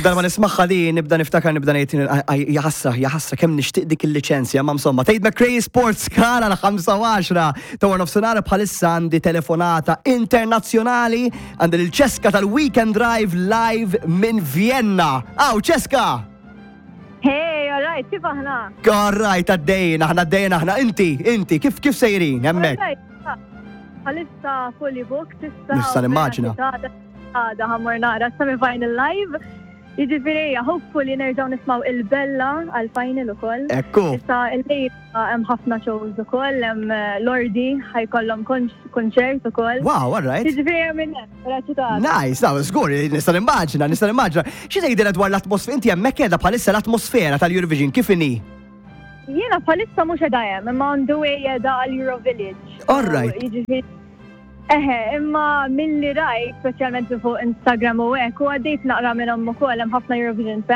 dan ma nismaħħa li nibda niftakar nibda ngħid jaħassa kemm nixtieq dik il-liċenzja ma msomma. Tgħid McRae Sports Car għal 5 ta' nofsinhar bħalissa għandi telefonata internazzjonali għandi il-Ċeska tal-Weekend Drive live minn Vienna. Aw Ċeska! Hey, all right, kif aħna? All right, għaddejna aħna. Inti, kif sejrin hemmhekk? Bħalissa fully booked issa. Nista' nimmaġina. Għada ħammur nara semi-final live. Jiġifieri, hopefully nerġgħu nismaw il-Bella għal-final ukoll. Ekku. Issa il-lejl hemm ħafna shows ukoll, hemm Lordi ħajkollhom konċert ukoll. Wow, all right. Jiġifieri minn hekk, Nice, żgur, nista' nimmaġina. Xi tgħidilha dwar l-atmosfera? Inti hemmhekk qiegħda bħalissa l-atmosfera tal-Eurovision kif inhi? Jiena bħalissa mhux qiegħda hemm, imma on the way qiegħda għal-Euro Village. All right. Imma milli rajt, speċjalment fuq Instagram u hekk, u għaddejt naqra minnhom ukoll hemm ħafna Eurovision